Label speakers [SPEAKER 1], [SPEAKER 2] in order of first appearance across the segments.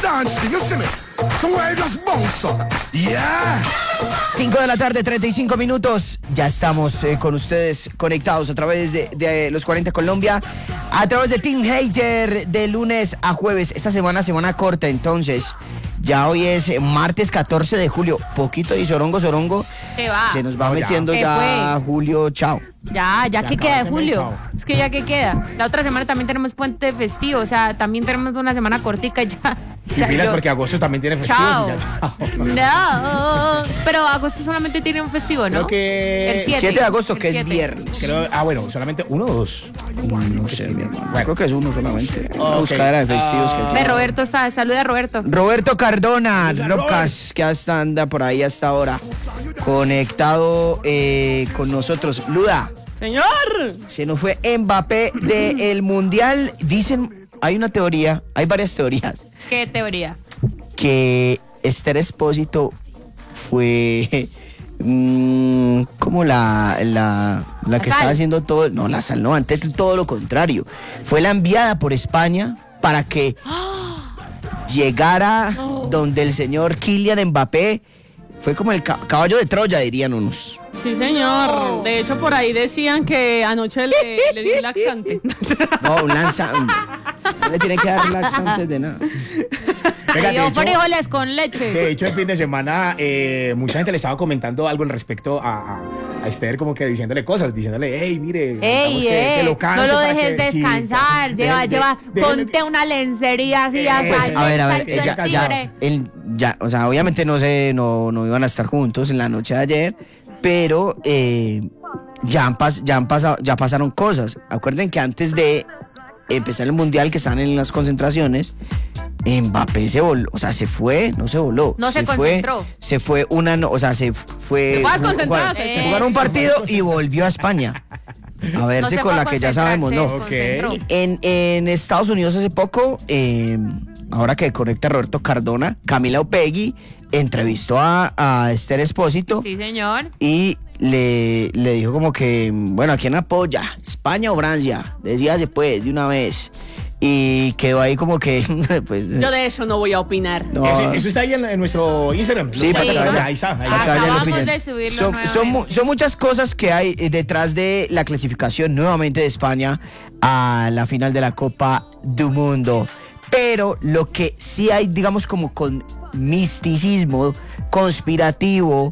[SPEAKER 1] dance thing, you see me? Somewhere just bounce up. Yeah.
[SPEAKER 2] 5 de la tarde, 35 minutos. Ya estamos con ustedes conectados a través de los 40 Colombia, a través de Team Hater, de lunes a jueves. Esta semana corta, entonces. Ya hoy es martes 14 de julio. Poquito y sorongo. Se nos va metiendo ya julio, chao.
[SPEAKER 3] Ya que queda de julio. Es que ya que queda. La otra semana también tenemos puente festivo. O sea, también tenemos una semana cortica y ya.
[SPEAKER 4] Y pilas porque agosto también tiene festivos.
[SPEAKER 3] Chao.
[SPEAKER 4] Y ya, chao.
[SPEAKER 3] No. Pero agosto solamente tiene un festivo, ¿no?
[SPEAKER 4] Creo que
[SPEAKER 3] el 7
[SPEAKER 2] de agosto, que
[SPEAKER 3] 7.
[SPEAKER 2] es viernes.
[SPEAKER 4] Bueno, solamente uno o dos.
[SPEAKER 2] No sé, mi hermano.
[SPEAKER 4] Bueno.
[SPEAKER 2] Creo que es uno solamente. Una
[SPEAKER 4] Okay.
[SPEAKER 2] buscadera de festivos que
[SPEAKER 3] De
[SPEAKER 2] tiene.
[SPEAKER 3] Roberto está. Saluda a Roberto.
[SPEAKER 2] Roberto Cardona, Rocas, que hasta anda por ahí hasta ahora, conectado con nosotros. Luda.
[SPEAKER 3] ¡Señor!
[SPEAKER 2] Se nos fue Mbappé del Mundial. Dicen, hay varias teorías.
[SPEAKER 3] ¿Qué teoría?
[SPEAKER 2] Que Esther Espósito fue como la que estaba haciendo todo. No, la sal no, antes todo lo contrario. Fue la enviada por España para que llegara donde el señor Kylian Mbappé. Fue como el caballo de Troya, dirían unos.
[SPEAKER 5] Sí, señor. De hecho, por ahí decían que anoche le di laxante.
[SPEAKER 2] No, un lanza. No le tiene que dar laxantes de nada.
[SPEAKER 4] Venga,
[SPEAKER 3] Yo frijoles con leche.
[SPEAKER 4] de hecho, el fin de semana mucha gente le estaba comentando algo al respecto a Esther, como que diciéndole cosas, diciéndole, hey, mire, que lo canse
[SPEAKER 3] no lo
[SPEAKER 4] para
[SPEAKER 3] dejes
[SPEAKER 4] que- sí,
[SPEAKER 3] descansar, ponte una lencería así, ya
[SPEAKER 2] Pues,
[SPEAKER 3] sal
[SPEAKER 2] a ver,
[SPEAKER 3] del salto del tigre.
[SPEAKER 2] o sea, obviamente no iban a estar juntos en la noche de ayer, pero ya pasaron cosas. Acuerden que antes de empezar el mundial, que están en las concentraciones, Mbappé se voló, o sea, se fue, no se voló.
[SPEAKER 3] No se concentró.
[SPEAKER 2] Se fue se fue.
[SPEAKER 5] Se fue a desconcentrarse.
[SPEAKER 2] Jugar un partido y volvió a España. A verse
[SPEAKER 3] se
[SPEAKER 2] con
[SPEAKER 3] fue
[SPEAKER 2] la
[SPEAKER 3] a
[SPEAKER 2] que ya sabemos, ¿no?
[SPEAKER 3] concentrarse,
[SPEAKER 4] Ok.
[SPEAKER 3] desconcentró.
[SPEAKER 2] En Estados Unidos hace poco, ahora que conecta Roberto Cardona, Camila Upegui entrevistó a Esther Espósito
[SPEAKER 3] Sí, señor.
[SPEAKER 2] y le dijo como que, bueno, ¿a quién apoya? ¿España o Francia? Decíase pues, de una vez. Y quedó ahí como que, pues...
[SPEAKER 5] Yo de eso no voy a opinar.
[SPEAKER 2] no.
[SPEAKER 4] Eso está ahí en nuestro Instagram.
[SPEAKER 2] Sí,
[SPEAKER 4] Ahí
[SPEAKER 2] para que
[SPEAKER 4] está. Ahí
[SPEAKER 2] Acá
[SPEAKER 4] está.
[SPEAKER 2] ya lo
[SPEAKER 3] Acabamos
[SPEAKER 2] pillan.
[SPEAKER 3] de subirlo
[SPEAKER 2] Son muchas cosas que hay detrás de la clasificación nuevamente de España a la final de la Copa del Mundo. Pero lo que sí hay, digamos, como con misticismo conspirativo,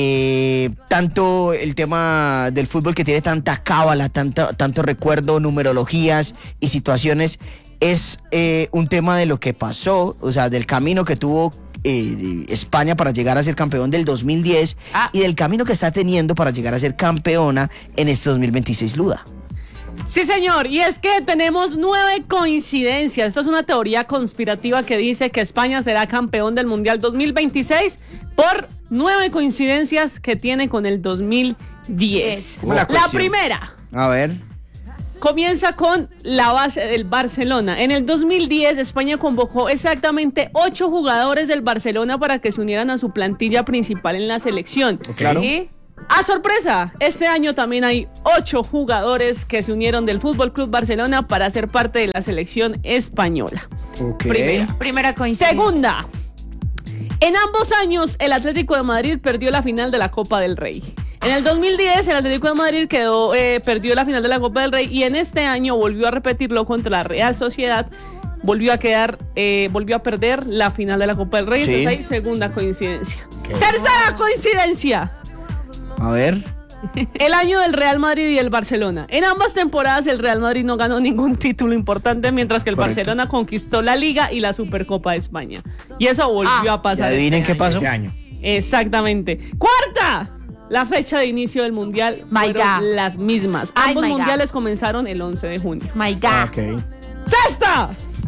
[SPEAKER 2] tanto el tema del fútbol, que tiene tanta cábala, tanto recuerdo, numerologías y situaciones, es un tema de lo que pasó, o sea, del camino que tuvo España para llegar a ser campeón del 2010 y del camino que está teniendo para llegar a ser campeona en este 2026, Luda.
[SPEAKER 5] Sí, señor. Y es que tenemos 9 coincidencias. Esto es una teoría conspirativa que dice que España será campeón del Mundial 2026 por 9 coincidencias que tiene con el 2010.
[SPEAKER 2] ¿Cómo la
[SPEAKER 5] La
[SPEAKER 2] cuestión?
[SPEAKER 5] primera
[SPEAKER 2] A ver.
[SPEAKER 5] comienza con la base del Barcelona. En el 2010, España convocó exactamente 8 jugadores del Barcelona para que se unieran a su plantilla principal en la selección.
[SPEAKER 2] Claro.
[SPEAKER 3] ¿Sí?
[SPEAKER 5] ¡A sorpresa! Este año también hay 8 jugadores que se unieron del Fútbol Club Barcelona para ser parte de la selección española.
[SPEAKER 2] Ok.
[SPEAKER 3] Primera coincidencia.
[SPEAKER 5] Segunda. En ambos años, el Atlético de Madrid perdió la final de la Copa del Rey. En el 2010, el Atlético de Madrid perdió la final de la Copa del Rey y en este año volvió a repetirlo contra la Real Sociedad. Volvió a perder la final de la Copa del Rey.
[SPEAKER 2] Sí.
[SPEAKER 5] Entonces hay segunda coincidencia.
[SPEAKER 4] ¿Qué?
[SPEAKER 5] Tercera coincidencia.
[SPEAKER 2] A ver.
[SPEAKER 5] El año del Real Madrid y el Barcelona. En ambas temporadas el Real Madrid no ganó ningún título importante, mientras que el
[SPEAKER 2] Correcto.
[SPEAKER 5] Barcelona conquistó la Liga y la Supercopa de España. Y eso volvió a pasar.
[SPEAKER 2] Adivinen
[SPEAKER 5] este
[SPEAKER 2] qué
[SPEAKER 5] año.
[SPEAKER 2] pasó.
[SPEAKER 4] Ese año.
[SPEAKER 5] Exactamente. Cuarta. La fecha de inicio del Mundial
[SPEAKER 3] My
[SPEAKER 5] fueron
[SPEAKER 3] God.
[SPEAKER 5] las mismas.
[SPEAKER 3] Ay,
[SPEAKER 5] Ambos
[SPEAKER 3] my God.
[SPEAKER 5] mundiales comenzaron el 11 de junio.
[SPEAKER 3] My God.
[SPEAKER 4] Ok.
[SPEAKER 5] ¡Sexta!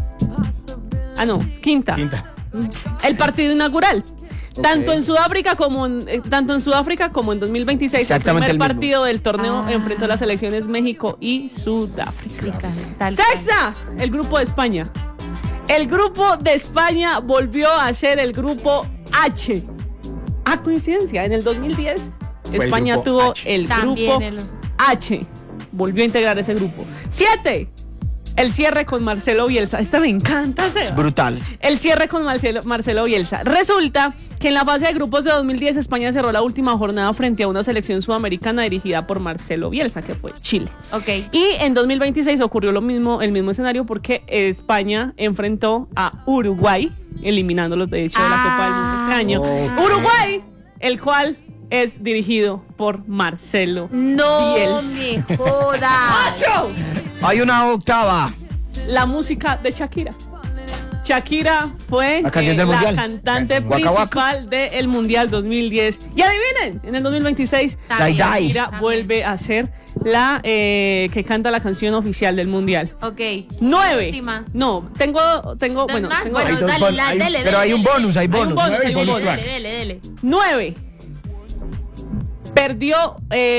[SPEAKER 5] Quinta. El partido inaugural. Tanto en Sudáfrica como en 2026,
[SPEAKER 2] Exactamente
[SPEAKER 5] el primer
[SPEAKER 2] el mismo.
[SPEAKER 5] partido del torneo enfrentó a las selecciones México y Sudáfrica.
[SPEAKER 3] Tal cual.
[SPEAKER 5] Sexta, el grupo de España. El grupo de España volvió a ser el grupo H. A coincidencia, en el 2010
[SPEAKER 4] el
[SPEAKER 5] España
[SPEAKER 4] grupo
[SPEAKER 5] tuvo
[SPEAKER 4] H.
[SPEAKER 5] el
[SPEAKER 3] También
[SPEAKER 5] grupo
[SPEAKER 3] el-
[SPEAKER 5] H. Volvió a integrar ese grupo. 7. El cierre con Marcelo Bielsa. Esta me encanta, Seba.
[SPEAKER 2] Es brutal.
[SPEAKER 5] El cierre con Marcelo Bielsa. Resulta que en la fase de grupos de 2010 España cerró la última jornada frente a una selección sudamericana dirigida por Marcelo Bielsa, que fue Chile.
[SPEAKER 3] Ok.
[SPEAKER 5] Y en 2026 ocurrió el mismo escenario porque España enfrentó a Uruguay, eliminándolos de hecho de la Copa del Mundo este año.
[SPEAKER 4] Okay.
[SPEAKER 5] Uruguay, el cual es dirigido por Marcelo
[SPEAKER 3] No
[SPEAKER 5] Bielsa.
[SPEAKER 3] me jodas.
[SPEAKER 5] ¡Ocho!
[SPEAKER 2] Hay una octava.
[SPEAKER 5] La música de Shakira. Shakira fue
[SPEAKER 2] La canción del Mundial.
[SPEAKER 5] cantante
[SPEAKER 2] Waka Waka.
[SPEAKER 5] principal del Mundial 2010. Y adivinen, en el 2026
[SPEAKER 2] Dai, dai.
[SPEAKER 5] Shakira vuelve a ser la que canta la canción oficial del Mundial.
[SPEAKER 3] Ok.
[SPEAKER 5] 9.
[SPEAKER 3] Última.
[SPEAKER 5] No, tengo bueno,
[SPEAKER 3] Más,
[SPEAKER 5] tengo
[SPEAKER 3] bueno,
[SPEAKER 4] hay dos
[SPEAKER 3] dale, dele.
[SPEAKER 2] Pero hay un bonus, hay bonus.
[SPEAKER 5] hay un bonus.
[SPEAKER 3] Dele.
[SPEAKER 5] 9. Perdió,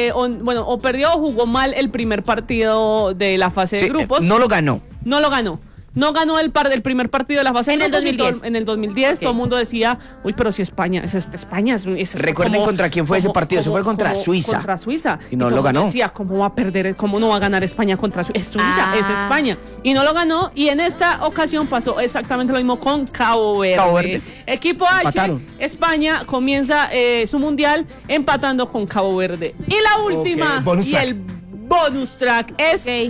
[SPEAKER 5] perdió o jugó mal el primer partido de la fase de
[SPEAKER 2] Sí,
[SPEAKER 5] grupos.
[SPEAKER 2] no lo ganó.
[SPEAKER 5] No lo ganó. No ganó el primer partido de la fase
[SPEAKER 3] En
[SPEAKER 5] de
[SPEAKER 3] el
[SPEAKER 5] grupos.
[SPEAKER 3] 2010.
[SPEAKER 5] En el 2010
[SPEAKER 3] Ok.
[SPEAKER 5] todo el mundo decía, uy, pero si España, España es
[SPEAKER 2] Recuerden contra quién fue ese partido. Eso fue contra Suiza.
[SPEAKER 5] Contra Suiza.
[SPEAKER 2] Y no
[SPEAKER 5] todo
[SPEAKER 2] lo
[SPEAKER 5] el mundo
[SPEAKER 2] ganó.
[SPEAKER 5] Decía, ¿cómo va a perder? ¿Cómo no va a ganar España contra Suiza? Es Suiza,
[SPEAKER 3] Ah.
[SPEAKER 5] es España. Y no lo ganó. Y en esta ocasión pasó exactamente lo mismo con Cabo Verde.
[SPEAKER 2] Cabo Verde.
[SPEAKER 5] Equipo H,
[SPEAKER 2] Empataron.
[SPEAKER 5] España comienza su mundial empatando con Cabo Verde. Y la última
[SPEAKER 4] bonus
[SPEAKER 5] y
[SPEAKER 4] track.
[SPEAKER 5] el bonus track es
[SPEAKER 3] Ok.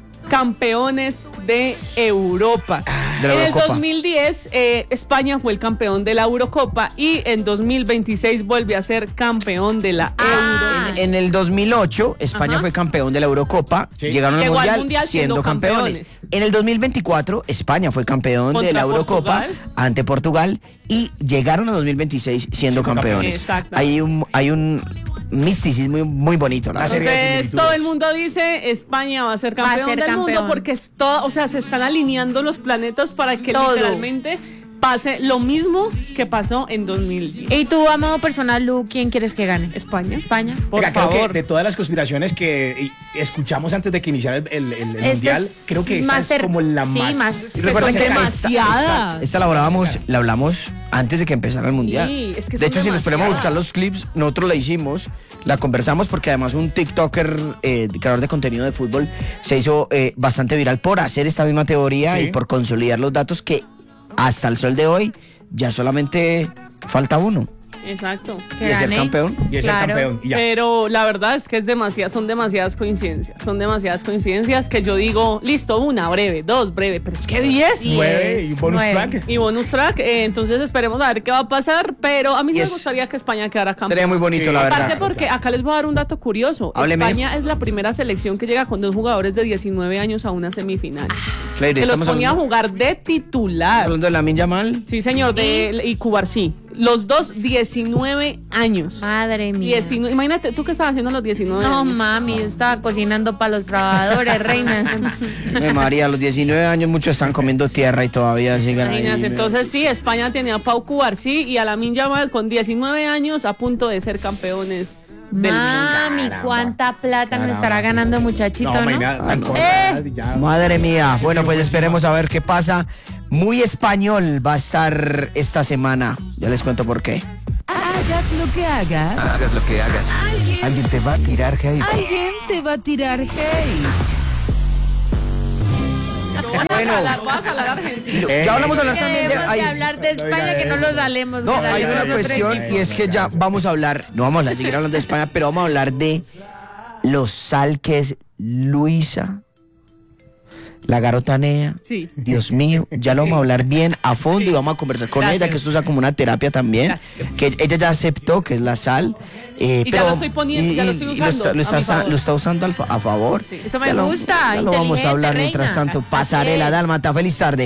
[SPEAKER 5] campeones de Europa.
[SPEAKER 2] De la
[SPEAKER 5] en
[SPEAKER 2] Eurocopa.
[SPEAKER 5] el 2010 España fue el campeón de la Eurocopa y en 2026 vuelve a ser campeón de la Euro.
[SPEAKER 2] En el 2008, España
[SPEAKER 5] Ajá.
[SPEAKER 2] fue campeón de la Eurocopa.
[SPEAKER 4] Sí.
[SPEAKER 2] Llegaron
[SPEAKER 5] Llegó al
[SPEAKER 2] al
[SPEAKER 5] Mundial
[SPEAKER 2] Mundial siendo campeones. En el 2024, España fue campeón
[SPEAKER 5] Contra
[SPEAKER 2] de la Eurocopa
[SPEAKER 5] Portugal.
[SPEAKER 2] ante Portugal y llegaron a 2026 siendo campeones.
[SPEAKER 5] Exacto.
[SPEAKER 2] Hay un misticismo muy bonito. La
[SPEAKER 4] Una
[SPEAKER 2] verdad.
[SPEAKER 4] serie de
[SPEAKER 5] Entonces
[SPEAKER 4] similitudes.
[SPEAKER 5] todo el mundo dice España va a ser
[SPEAKER 3] Va a
[SPEAKER 5] campeón
[SPEAKER 3] ser
[SPEAKER 5] del
[SPEAKER 3] campeón.
[SPEAKER 5] mundo porque es todo, o sea, se están alineando los planetas para que
[SPEAKER 3] Todo.
[SPEAKER 5] literalmente pase lo mismo que pasó en 2010.
[SPEAKER 3] Y tú, a modo personal, Lu, ¿quién quieres que gane?
[SPEAKER 5] España.
[SPEAKER 3] España.
[SPEAKER 5] Por
[SPEAKER 4] Oiga, creo
[SPEAKER 5] favor.
[SPEAKER 4] que de todas las conspiraciones que escuchamos antes de que iniciara el
[SPEAKER 3] Esta
[SPEAKER 4] mundial,
[SPEAKER 3] es
[SPEAKER 4] creo que esta
[SPEAKER 3] más
[SPEAKER 4] es como la
[SPEAKER 3] sí,
[SPEAKER 4] más.
[SPEAKER 3] más-
[SPEAKER 4] Y recuerden
[SPEAKER 5] son
[SPEAKER 4] que
[SPEAKER 5] demasiadas.
[SPEAKER 2] Esta la hablamos antes de que empezara el mundial.
[SPEAKER 5] Sí, es que
[SPEAKER 2] de
[SPEAKER 5] son
[SPEAKER 2] hecho, si nos ponemos a buscar
[SPEAKER 5] demasiadas.
[SPEAKER 2] los clips, nosotros la hicimos, la conversamos porque además un TikToker, creador de contenido de fútbol, se hizo bastante viral por hacer esta misma teoría
[SPEAKER 4] Sí.
[SPEAKER 2] y por consolidar los datos que hasta el sol de hoy ya solamente falta uno.
[SPEAKER 5] Exacto.
[SPEAKER 3] Que
[SPEAKER 2] Y es el
[SPEAKER 3] gane.
[SPEAKER 2] campeón.
[SPEAKER 4] Y es
[SPEAKER 3] Claro.
[SPEAKER 4] el campeón. Y ya.
[SPEAKER 5] Pero la verdad es que son demasiadas coincidencias. Son demasiadas coincidencias que yo digo, listo, una breve, dos breve, pero es que 10.
[SPEAKER 3] Sí.
[SPEAKER 4] 9 y bonus
[SPEAKER 3] 9.
[SPEAKER 4] track.
[SPEAKER 5] Y bonus track, entonces esperemos a ver qué va a pasar, pero a mí sí
[SPEAKER 2] Y
[SPEAKER 5] me
[SPEAKER 2] es-
[SPEAKER 5] gustaría que España quedara campeón.
[SPEAKER 2] Sería muy bonito,
[SPEAKER 4] Sí.
[SPEAKER 2] la
[SPEAKER 5] Aparte
[SPEAKER 2] verdad.
[SPEAKER 5] porque acá les voy a dar un dato curioso.
[SPEAKER 2] Hábleme.
[SPEAKER 5] España es la primera selección que llega con 2 jugadores de 19 años a una semifinal.
[SPEAKER 2] Claro,
[SPEAKER 5] que los
[SPEAKER 2] estamos
[SPEAKER 5] ponía a
[SPEAKER 2] hablando,
[SPEAKER 5] jugar de titular.
[SPEAKER 2] hablando de Lamine Yamal.
[SPEAKER 5] Sí, señor, y Cubarsí. Los dos 19 años.
[SPEAKER 3] Madre mía.
[SPEAKER 5] 19, imagínate, ¿tú qué estabas haciendo a los 19
[SPEAKER 3] No,
[SPEAKER 5] años?
[SPEAKER 3] mami, yo estaba cocinando para los trabajadores, reina.
[SPEAKER 2] Ay, María, a los 19 años muchos están comiendo tierra y todavía siguen ahí.
[SPEAKER 5] Imagínate, entonces sí, España tenía a Pau Cubarsí y a Lamine Yamal con 19 años a punto de ser campeones del mundo.
[SPEAKER 3] Mami,
[SPEAKER 4] Caramba.
[SPEAKER 3] cuánta plata me
[SPEAKER 4] Caramba.
[SPEAKER 3] estará ganando muchachito, ¿no?
[SPEAKER 4] imagina, tan
[SPEAKER 2] no.
[SPEAKER 4] corta, ya.
[SPEAKER 2] Madre mía. Bueno, pues esperemos a ver qué pasa. Muy español va a estar esta semana. Ya les cuento por qué.
[SPEAKER 6] Hagas lo que hagas,
[SPEAKER 1] Hagas lo que hagas. Alguien te va a tirar hate.
[SPEAKER 6] alguien te va a tirar hate.
[SPEAKER 5] Vas a hablar argentino.
[SPEAKER 2] Ya hablamos a hablar también de...
[SPEAKER 3] Debemos de
[SPEAKER 2] hay-
[SPEAKER 3] hablar de España, que no lo salemos.
[SPEAKER 2] No,
[SPEAKER 3] que
[SPEAKER 2] hay
[SPEAKER 3] salimos
[SPEAKER 2] una
[SPEAKER 3] otro
[SPEAKER 2] cuestión
[SPEAKER 3] equipo.
[SPEAKER 2] y es que ya vamos a hablar, no vamos a seguir hablando de España, pero vamos a hablar de los sal que es Luisa, la garotanea.
[SPEAKER 5] Sí.
[SPEAKER 2] Dios mío, ya lo vamos a hablar bien a fondo y vamos a conversar con
[SPEAKER 5] Gracias.
[SPEAKER 2] ella, que esto sea como una terapia también.
[SPEAKER 5] Gracias.
[SPEAKER 2] Que ella ya aceptó que es la sal.
[SPEAKER 5] Y ya lo estoy poniendo, ya lo estoy usando
[SPEAKER 2] lo
[SPEAKER 5] a mi favor.
[SPEAKER 2] está usando a favor.
[SPEAKER 5] Sí.
[SPEAKER 3] Eso me
[SPEAKER 2] Ya
[SPEAKER 3] gusta,
[SPEAKER 2] ya lo vamos a
[SPEAKER 3] inteligente,
[SPEAKER 2] hablar mientras
[SPEAKER 3] reina.
[SPEAKER 2] tanto.
[SPEAKER 3] Así
[SPEAKER 2] Pasarela,
[SPEAKER 3] es.
[SPEAKER 2] Dálmata, feliz tarde.